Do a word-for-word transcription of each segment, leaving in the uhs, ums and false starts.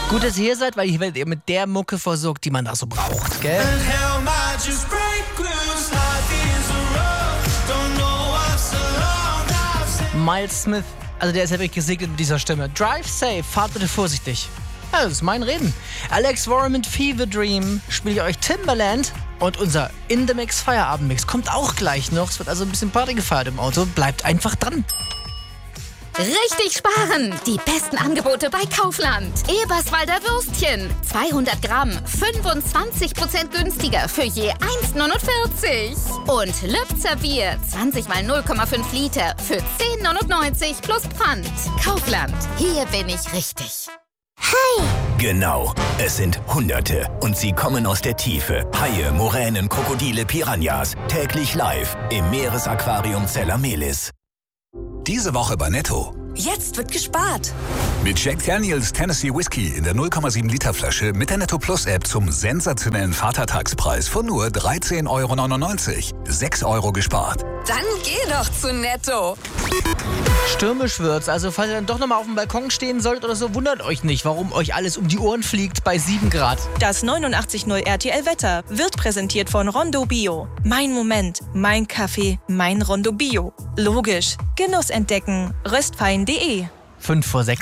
Gut, dass ihr hier seid, weil hier werdet ihr mit der Mucke versorgt, die man da so braucht, gell? Miles Smith, also der ist ja wirklich gesegnet mit dieser Stimme. Drive safe, fahrt bitte vorsichtig. Ja, das ist mein Reden. Alex Warren mit Fever Dream, spiele ich euch Timbaland und unser In The Mix Feierabendmix kommt auch gleich noch. Es wird also ein bisschen Party gefeiert im Auto. Bleibt einfach dran. Richtig sparen! Die besten Angebote bei Kaufland. Eberswalder Würstchen. zweihundert Gramm, fünfundzwanzig Prozent günstiger für je eins neunundvierzig. Und Lübzer Bier, zwanzig mal null Komma fünf Liter für zehn neunundneunzig plus Pfand. Kaufland, hier bin ich richtig. Hi! Genau, es sind Hunderte und sie kommen aus der Tiefe. Haie, Moränen, Krokodile, Piranhas. Täglich live im Meeresaquarium Zellamelis. Diese Woche bei Netto. Jetzt wird gespart. Mit Jack Daniels Tennessee Whiskey in der null Komma sieben Liter Flasche mit der Netto Plus App zum sensationellen Vatertagspreis von nur dreizehn Euro neunundneunzig. sechs Euro gespart. Dann geh doch zu Netto. Stürmisch wird's, also falls ihr dann doch nochmal auf dem Balkon stehen sollt oder so, wundert euch nicht, warum euch alles um die Ohren fliegt bei sieben Grad. Das neunundachtzig Komma null R T L Wetter wird präsentiert von Rondo Bio. Mein Moment, mein Kaffee, mein Rondo Bio. Logisch. Genuss entdecken. röstfein punkt de. fünf vor sechs.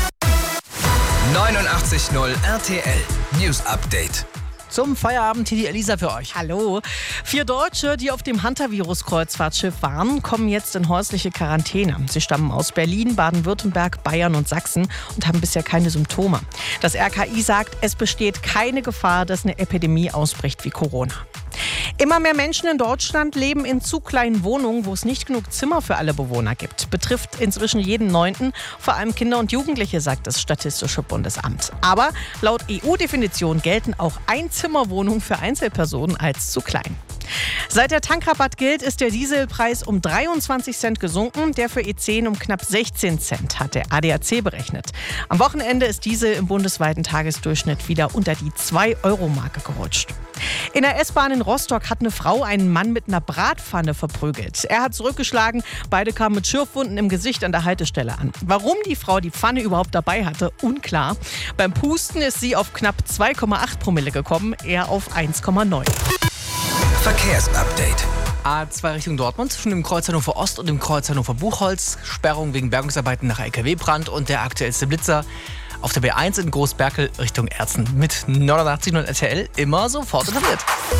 neunundachtzig Komma null R T L News Update. Zum Feierabend hier die Elisa für euch. Hallo. Vier Deutsche, die auf dem Hunter-Virus-Kreuzfahrtschiff waren, kommen jetzt in häusliche Quarantäne. Sie stammen aus Berlin, Baden-Württemberg, Bayern und Sachsen und haben bisher keine Symptome. Das R K I sagt, es besteht keine Gefahr, dass eine Epidemie ausbricht wie Corona. Immer mehr Menschen in Deutschland leben in zu kleinen Wohnungen, wo es nicht genug Zimmer für alle Bewohner gibt. Betrifft inzwischen jeden Neunten, vor allem Kinder und Jugendliche, sagt das Statistische Bundesamt. Aber laut E U-Definition gelten auch Einzimmerwohnungen für Einzelpersonen als zu klein. Seit der Tankrabatt gilt, ist der Dieselpreis um dreiundzwanzig Cent gesunken. Der für E zehn um knapp sechzehn Cent, hat der A D A C berechnet. Am Wochenende ist Diesel im bundesweiten Tagesdurchschnitt wieder unter die zwei Euro Marke gerutscht. In der S-Bahn in Rostock hat eine Frau einen Mann mit einer Bratpfanne verprügelt. Er hat zurückgeschlagen, beide kamen mit Schürfwunden im Gesicht an der Haltestelle an. Warum die Frau die Pfanne überhaupt dabei hatte, unklar. Beim Pusten ist sie auf knapp zwei Komma acht Promille gekommen, er auf eins Komma neun. Verkehrsupdate. A zwei Richtung Dortmund zwischen dem Kreuz Hannover Ost und dem Kreuz Hannover Buchholz. Sperrung wegen Bergungsarbeiten nach L K W-Brand und der aktuellste Blitzer auf der B eins in Großberkel Richtung Erzen. Mit neunundachtzig Komma null R T L immer sofort informiert.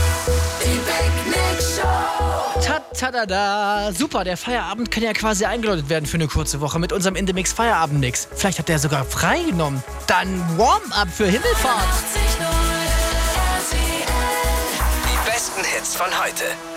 Ta-ta-da-da. Super, der Feierabend kann ja quasi eingeläutet werden für eine kurze Woche mit unserem In The Mix Feierabendmix. Vielleicht habt ihr ja sogar freigenommen. Dann Warm-up für Himmelfahrt. Die besten Hits von heute.